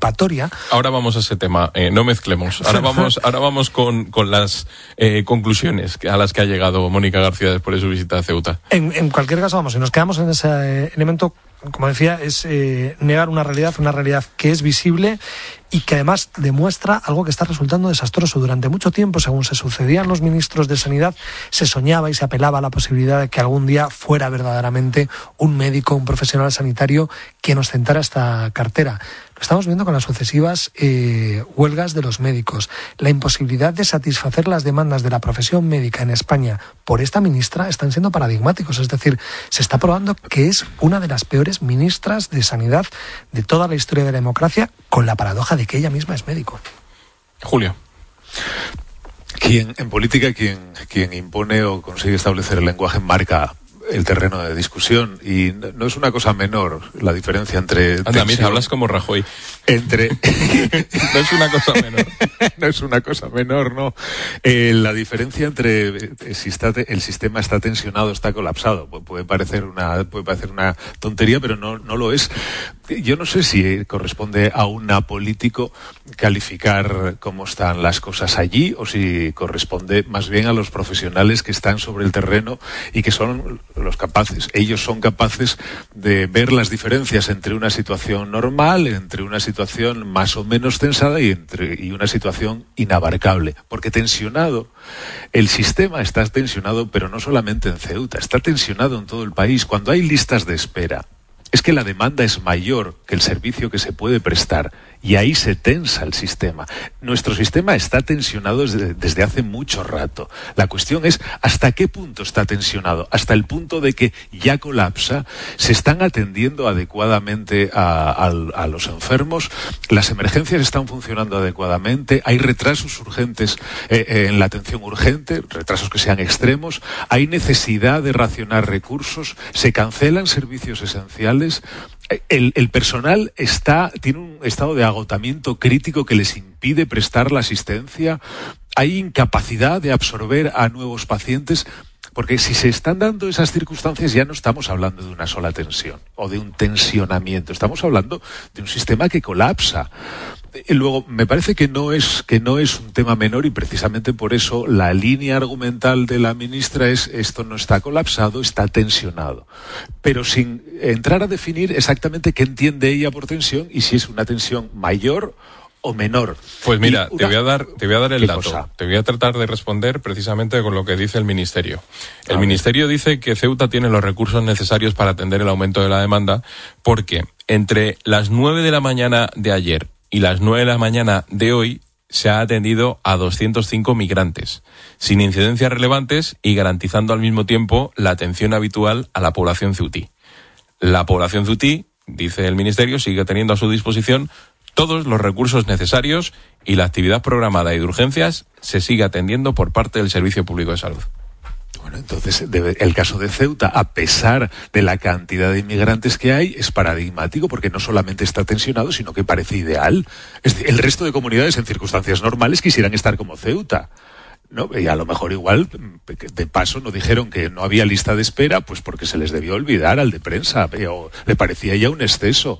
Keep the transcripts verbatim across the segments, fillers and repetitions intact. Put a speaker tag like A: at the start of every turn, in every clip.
A: exculpatoria.
B: Ahora vamos a ese tema, eh, no mezclemos. Ahora vamos, ahora vamos con, con las eh, conclusiones a las que ha llegado Mónica García después de su visita a Ceuta.
A: En, en cualquier caso, vamos, si nos quedamos en ese eh, elemento, como decía, es eh, negar una realidad, una realidad que es visible y que además demuestra algo que está resultando desastroso. Durante mucho tiempo, según se sucedían los ministros de Sanidad, se soñaba y se apelaba a la posibilidad de que algún día fuera verdaderamente un médico, un profesional sanitario quien ostentara esta cartera. Lo estamos viendo con las sucesivas eh, huelgas de los médicos. La imposibilidad de satisfacer las demandas de la profesión médica en España por esta ministra están siendo paradigmáticos. Es decir, se está probando que es una de las peores ministras de Sanidad de toda la historia de la democracia, con la paradoja de que ella misma es médico.
B: Julio.
C: Quien, en política, quien, quien impone o consigue establecer el lenguaje marca el terreno de discusión, y no, no es una cosa menor la diferencia entre...
B: Anda, tensión, mira, hablas como Rajoy.
C: Entre...
B: no es una cosa menor.
C: No es una cosa menor, no. Eh, la diferencia entre si está, el sistema está tensionado, está colapsado, puede parecer una, puede parecer una tontería, pero no, no lo es. Yo no sé si corresponde a un político calificar cómo están las cosas allí, o si corresponde más bien a los profesionales que están sobre el terreno y que son los capaces. Ellos son capaces de ver las diferencias entre una situación normal, entre una situación más o menos tensada y entre y una situación inabarcable. Porque tensionado, el sistema está tensionado, pero no solamente en Ceuta, está tensionado en todo el país. Cuando hay listas de espera, es que la demanda es mayor que el servicio que se puede prestar, y ahí se tensa el sistema. Nuestro sistema está tensionado desde, desde hace mucho rato. La cuestión es hasta qué punto está tensionado, hasta el punto de que ya colapsa, se están atendiendo adecuadamente a, a, a los enfermos, las emergencias están funcionando adecuadamente, hay retrasos urgentes eh, eh, en la atención urgente, retrasos que sean extremos, hay necesidad de racionar recursos, se cancelan servicios esenciales. El, el personal está tiene un estado de agotamiento crítico que les impide prestar la asistencia. Hay incapacidad de absorber a nuevos pacientes, porque si se están dando esas circunstancias ya no estamos hablando de una sola tensión o de un tensionamiento, estamos hablando de un sistema que colapsa. Y luego, me parece que no es que no es un tema menor, y precisamente por eso la línea argumental de la ministra es: esto no está colapsado, está tensionado. Pero sin entrar a definir exactamente qué entiende ella por tensión y si es una tensión mayor o menor.
B: Pues mira, una, te voy a dar, te voy a dar el dato.
C: Cosa?
B: Te voy a tratar de responder precisamente con lo que dice el Ministerio. El
C: a
B: Ministerio ver. dice que Ceuta tiene los recursos necesarios para atender el aumento de la demanda, porque entre las nueve de la mañana de ayer y las nueve de la mañana de hoy se ha atendido a doscientos cinco migrantes, sin incidencias relevantes y garantizando al mismo tiempo la atención habitual a la población ceutí. La población ceutí, dice el Ministerio, sigue teniendo a su disposición todos los recursos necesarios y la actividad programada y de urgencias se sigue atendiendo por parte del Servicio Público de Salud.
C: Bueno, entonces debe, el caso de Ceuta, a pesar de la cantidad de inmigrantes que hay, es paradigmático, porque no solamente está tensionado, sino que parece ideal. Es decir, el resto de comunidades en circunstancias normales quisieran estar como Ceuta, ¿no? Y a lo mejor igual, de paso, no dijeron que no había lista de espera, pues porque se les debió olvidar al de prensa, o le parecía ya un exceso.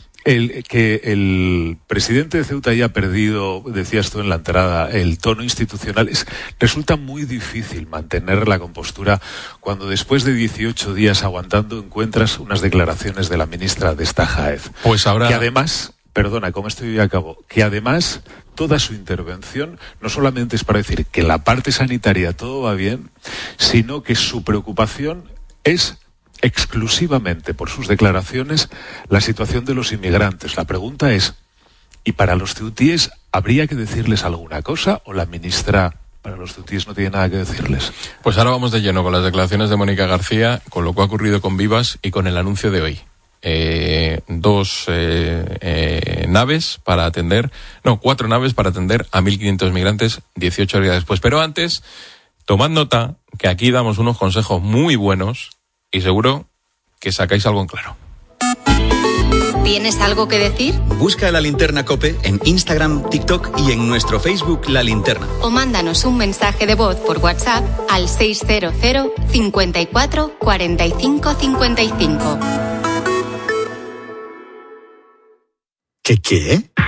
C: El, que el presidente de Ceuta haya perdido, decías tú en la entrada, el tono institucional, es, resulta muy difícil mantener la compostura cuando después de dieciocho días aguantando encuentras unas declaraciones de la ministra de Estajaez.
B: Pues ahora...
C: Que además, perdona, con esto yo ya acabo, que además toda su intervención no solamente es para decir que la parte sanitaria todo va bien, sino que su preocupación es exclusivamente por sus declaraciones la situación de los inmigrantes. La pregunta es, ¿y para los ceutíes habría que decirles alguna cosa, o la ministra para los ceutíes no tiene nada que decirles?
B: Pues ahora vamos de lleno con las declaraciones de Mónica García, con lo que ha ocurrido con Vivas y con el anuncio de hoy. Eh, dos eh, eh, naves para atender, no, cuatro naves para atender a mil quinientos migrantes dieciocho días después. Pero antes, tomad nota que aquí damos unos consejos muy buenos y seguro que sacáis algo en claro.
D: ¿Tienes algo que decir?
E: Busca La Linterna COPE en Instagram, TikTok y en nuestro Facebook La Linterna.
D: O mándanos un mensaje de voz por WhatsApp al seis cero cero, cinco cuatro, cuatro cinco cinco cinco.
E: ¿Qué qué?